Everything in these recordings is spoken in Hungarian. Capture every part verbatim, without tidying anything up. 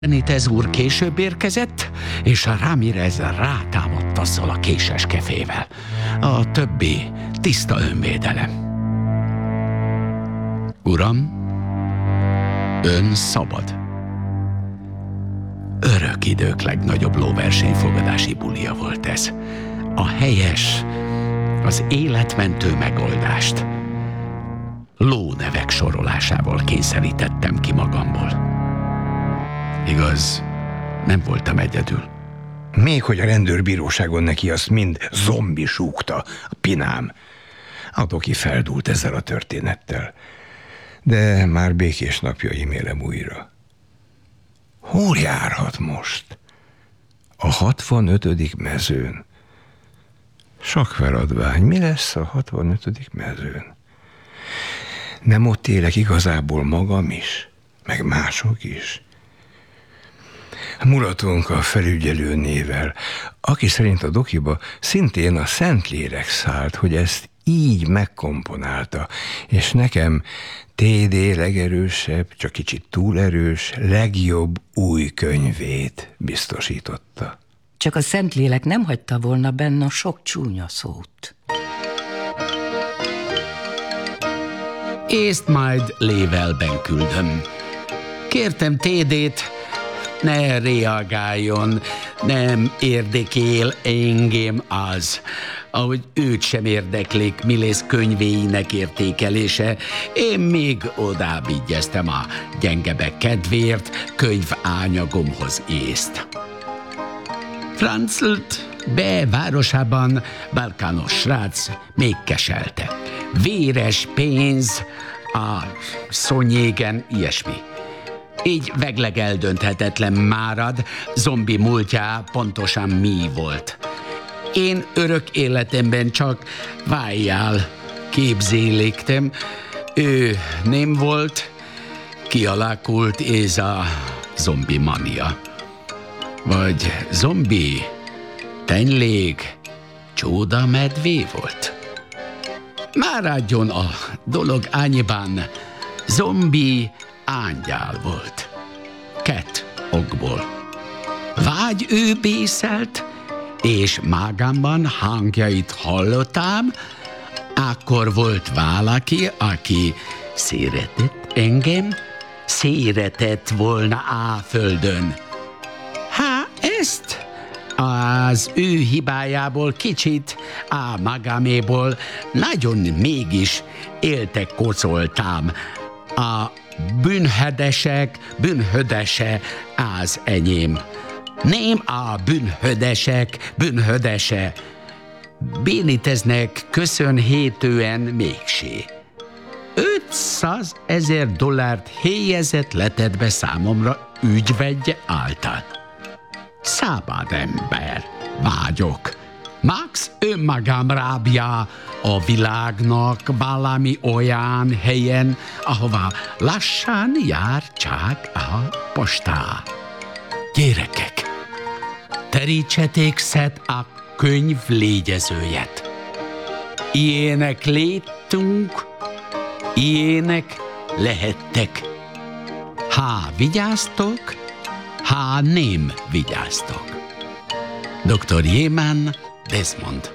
Benitez úr később érkezett, és a Ramirez rátámadt azzal a késes kefével. A többi tiszta önvédelem. Uram, ön szabad. Örök idők legnagyobb lóversenyfogadási bulia volt ez. A helyes, az életmentő megoldást lónevek sorolásával kényszerítettem ki magamból. Igaz, nem voltam egyedül. Még hogy a rendőrbíróságon neki azt mind zombi súgta, a pinám. A doki feldúlt ezzel a történettel. De már békés napjaim élem újra. Hol járhat most? A hatvanötödik mezőn. Sakveradvány, mi lesz a hatvanötödik mezőn? Nem ott élek igazából magam is, meg mások is. Muratunk a felügyelő nével, aki szerint a dokiba szintén a Szentlélek szállt, hogy ezt így megkomponálta, és nekem té dé legerősebb, csak kicsit túl erős, legjobb új könyvét biztosította. Csak a Szentlélek nem hagyta volna benne a sok csúnya szót. Észt majd lévelben küldöm. Kértem té dét, ne reagáljon, nem érdekel engem az, ahogy őt sem érdeklik Milész könyvéinek értékelése. Én még odább igyeztem a gyengebek kedvéért könyványagomhoz észt. Franzlt be városában balkános srác még keselte. Véres pénz, a szonyégen ilyesmi. Így végleg eldönthetetlen márad, zombi múltjá pontosan mi volt. Én örök életemben csak vájjál képzéléktem. Ő nem volt, kialakult ez a zombi mania. Vagy zombi tényleg csoda medvé volt? Maradjon a dolog annyiban, zombi ángyál volt. Két okból. Vagy ő bészelt, és magamban hangjait hallottam, akkor volt valaki, aki szeretett engem, szeretett volna a földön. Ha ezt az ő hibájából kicsit, a magaméból nagyon mégis éltek kocoltam. A bűnhödesek bűnhödese az enyém. Nem a bűnhödesek bűnhödese. Beniteznek köszönhetően mégsé. ötszázezer dollárt helyezett letett be számomra ügyvédje által. Szabad ember vagyok. Max önmagam rábja a világnak valami olyan helyen, ahova lassan jár csak a postá. Gyerekek, terítseték szét a könyv légyezőjét. Ilyenek létünk, ilyenek lehettek. Ha vigyáztok, ha nem vigyáztok. doktor Jéman Desmond.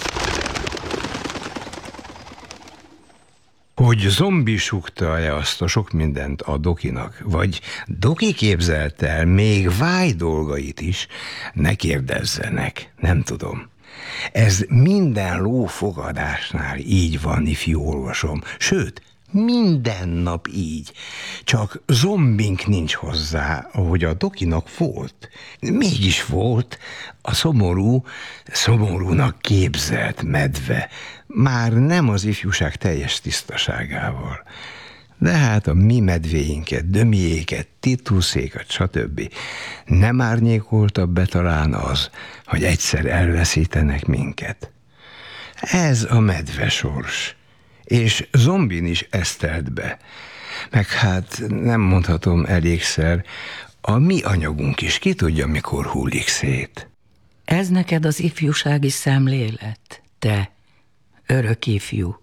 Hogy zombi sugta-e azt a sok mindent a dokinak, vagy doki képzelt el még váj dolgait is, ne kérdezzenek, nem tudom. Ez minden lófogadásnál így van, ifjú olvasom, sőt, minden nap így. Csak zombink nincs hozzá, ahogy a dokinak volt. Mégis volt a szomorú, szomorúnak képzelt medve, már nem az ifjúság teljes tisztaságával. De hát a mi medvéinket, dömiéket, tituszékat, stb. Nem árnyékoltabb be talán az, hogy egyszer elveszítenek minket. Ez a medve sors. És zombin is ezt telt be. Meg hát nem mondhatom elégszer, a mi anyagunk is ki tudja, mikor hullik szét. Ez neked az ifjúsági szemlélet, te örök ifjú.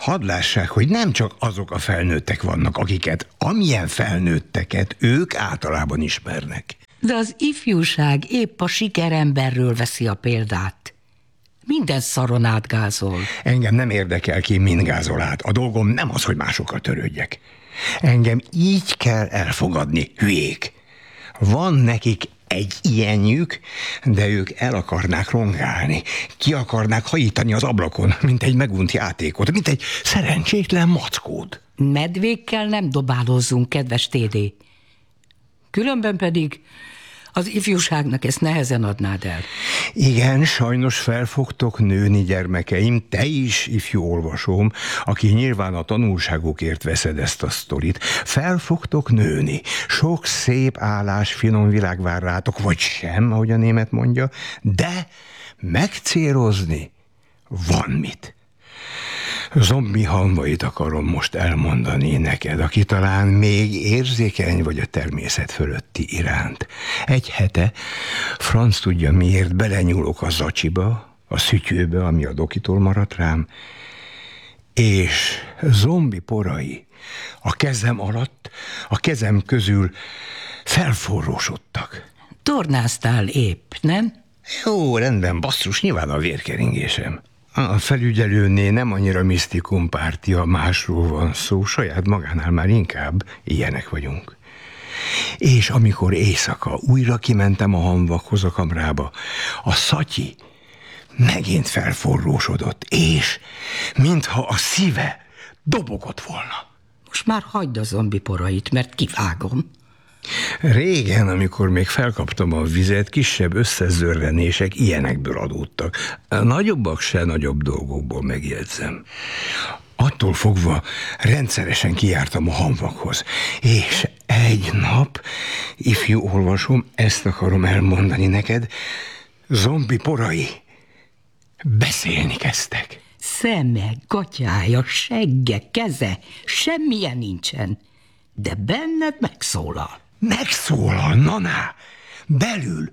hadd lássák, hogy nem csak azok a felnőttek vannak, akiket, amilyen felnőtteket ők általában ismernek. De az ifjúság épp a sikeremberről veszi a példát. Minden szaron átgázol. Engem nem érdekel ki, mind gázol át. A dolgom nem az, hogy másokkal törődjek. Engem így kell elfogadni, hülyék. Van nekik egy ilyenjük, de ők el akarnák rongálni. Ki akarnák hajítani az ablakon, mint egy megunt játékot, mint egy szerencsétlen mackót. Medvékkel nem dobálózzunk, kedves Tédé. Különben pedig az ifjúságnak ezt nehezen adnád el. Igen, sajnos fel fogtok nőni, gyermekeim, te is, ifjú olvasóm, aki nyilván a tanulságokért veszed ezt a sztorit. Fel fogtok nőni. Sok szép állás, finom világ vár rátok, vagy sem, ahogy a német mondja, de megcélozni van mit. Zombi hamvait akarom most elmondani neked, aki talán még érzékeny vagy a természet fölötti iránt. Egy hete, franc tudja miért, belenyúlok a zacsiba, a szütyőbe, ami a dokitól maradt rám, és zombi porai a kezem alatt, a kezem közül felforrósodtak. Tornáztál épp, nem? Jó, rendben, basszus, nyilván a vérkeringésem. A felügyelőné nem annyira misztikum pártia, másról van szó, saját magánál már inkább ilyenek vagyunk. És amikor éjszaka újra kimentem a hamvakhoz a kamrába, a szatyi megint felforrósodott, és mintha a szíve dobogott volna. Most már hagyd a zombi porait, mert kivágom. Régen, amikor még felkaptam a vizet, kisebb összezörrenések ilyenekből adódtak. Nagyobbak se nagyobb dolgokból, megjegyzem. Attól fogva rendszeresen kijártam a hamvakhoz, és egy nap, ifjú olvasom, ezt akarom elmondani neked, zombi porai beszélni kezdtek. Szeme, gatyája, segge, keze, semmilyen nincsen, de benned megszólal. Megszólal, naná, belül,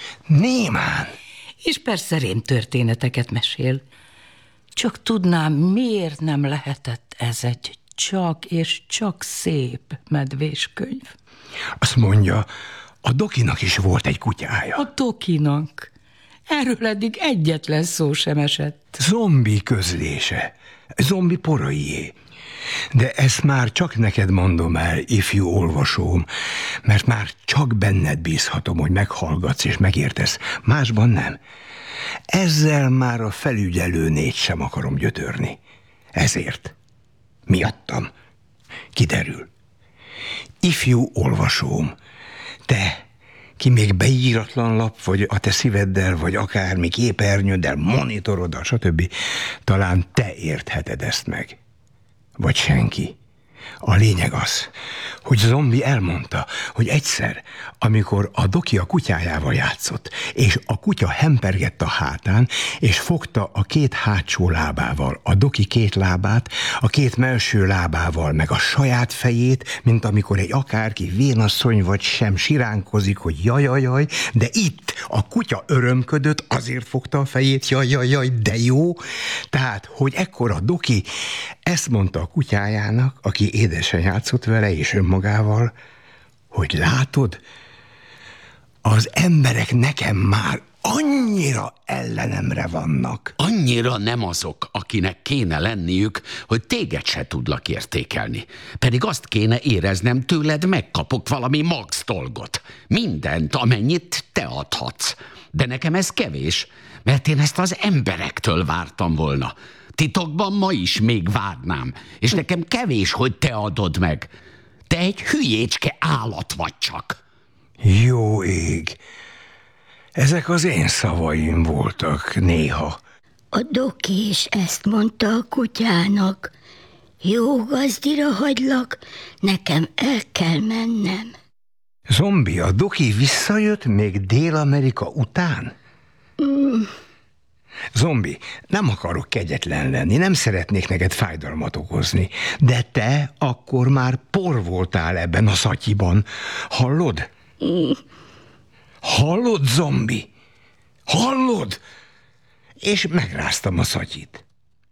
némán. És persze rém történeteket mesél. Csak tudnám, miért nem lehetett ez egy csak és csak szép medvéskönyv. Azt mondja, a dokinak is volt egy kutyája. A Tokinak. Erről eddig egyetlen szó sem esett. Zombi közlése, zombi poraié. De ezt már csak neked mondom el, ifjú olvasóm, mert már csak benned bízhatom, hogy meghallgatsz és megértesz, másban nem. Ezzel már a felügyelőnét sem akarom gyötörni. Ezért. Miattam. Kiderül. Ifjú olvasóm, te, ki még beíratlan lap, vagy a te szíveddel, vagy akármi képernyőddel, monitoroddal, stb. Talán te értheted ezt meg. Vagy senki. A lényeg az, hogy zombi elmondta, hogy egyszer, amikor a doki a kutyájával játszott, és a kutya hempergett a hátán, és fogta a két hátsó lábával a doki két lábát, a két melső lábával, meg a saját fejét, mint amikor egy akárki vénasszony vagy sem siránkozik, hogy jajajaj, de itt a kutya örömködött, azért fogta a fejét, jajajaj, de jó. Tehát, hogy ekkor a doki ezt mondta a kutyájának, aki édesen játszott vele és önmagával, hogy látod, az emberek nekem már annyira ellenemre vannak. Annyira nem azok, akinek kéne lenniük, hogy téged se tudlak értékelni. Pedig azt kéne éreznem tőled, megkapok valami max dolgot. Mindent, amennyit te adhatsz. De nekem ez kevés, mert én ezt az emberektől vártam volna. Titokban ma is még várnám, és nekem kevés, hogy te adod meg. Te egy hülyécske állat vagy csak. Jó ég, ezek az én szavaim voltak néha. A doki is ezt mondta a kutyának. Jó gazdira hagylak, nekem el kell mennem. Zombi, a doki visszajött még Dél-Amerika után? Mm. Zombi, nem akarok kegyetlen lenni, nem szeretnék neked fájdalmat okozni, de te akkor már por voltál ebben a szatyiban. Hallod? Mm. Hallod, zombi? Hallod? És megráztam a szatyit.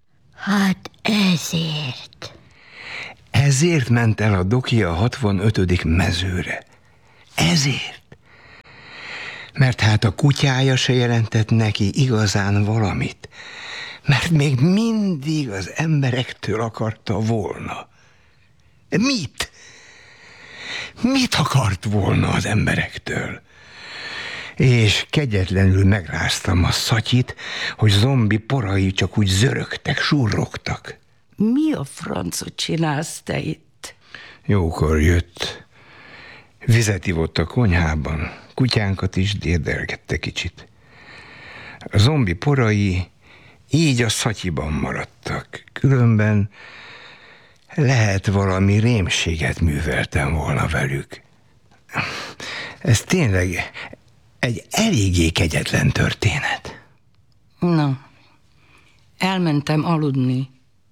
Hát ezért. Ezért ment el a doki a hatvanötödik mezőre. Ezért. Mert hát a kutyája se jelentett neki igazán valamit. Mert még mindig az emberektől akarta volna. Mit? Mit akart volna az emberektől? És kegyetlenül megráztam a szatyit, hogy zombi porai csak úgy zörögtek, surrogtak. Mi a francot csinálsz te itt? Jókor jött. Vizet ivott a konyhában, kutyánkat is dédelgette kicsit. A zombi porai így a szatyiban maradtak, különben lehet valami rémséget műveltem volna velük. Ez tényleg egy eléggé kegyetlen történet. Na, elmentem aludni.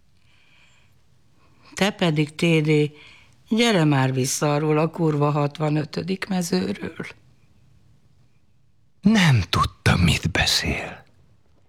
Te pedig, Tédé, gyere már vissza arról a kurva hatvanötödik mezőről. Nem tudtam, mit beszél.